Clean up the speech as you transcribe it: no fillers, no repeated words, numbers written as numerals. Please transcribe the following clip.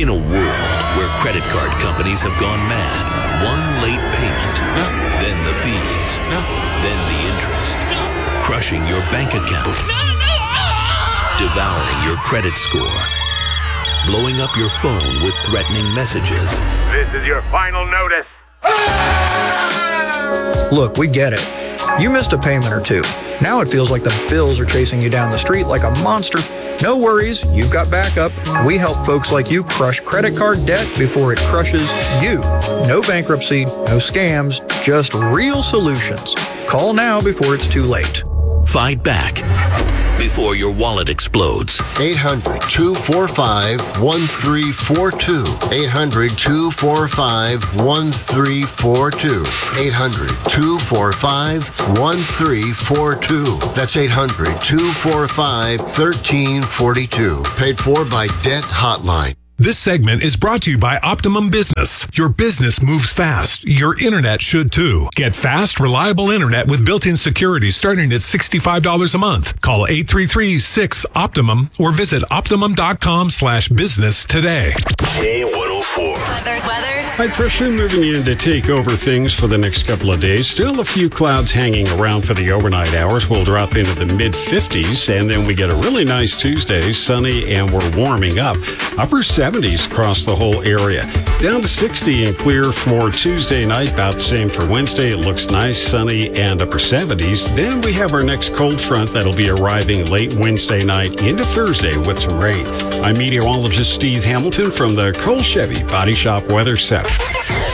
In a world where credit card companies have gone mad, one late payment, then the fees, then the interest, crushing your bank account, devouring your credit score, blowing up your phone with threatening messages. This is your final notice. Look, we get it. You missed a payment or two. Now it feels like the bills are chasing you down the street like a monster. No worries, you've got backup. We help folks like you crush credit card debt before it crushes you. No bankruptcy, no scams, just real solutions. Call now before it's too late. Fight back before your wallet explodes. 800-245-1342. 800-245-1342. 800-245-1342. That's 800-245-1342. Paid for by Debt Hotline. This segment is brought to you by Optimum Business. Your business moves fast. Your internet should too. Get fast, reliable internet with built-in security starting at $65 a month. Call 833-6-OPTIMUM or visit optimum.com/business today. K104. Weather. High pressure moving in to take over things for the next couple of days. Still a few clouds hanging around for the overnight hours. We'll drop into the mid-50s, and then we get a really nice Tuesday, sunny, and we're warming up. Upper 70s across the whole area. Down to 60 and clear for Tuesday night. About the same for Wednesday. It looks nice, sunny, and upper 70s. Then we have our next cold front that'll be arriving late Wednesday night into Thursday with some rain. I'm meteorologist Steve Hamilton from the Cole Chevy Body Shop Weather Center.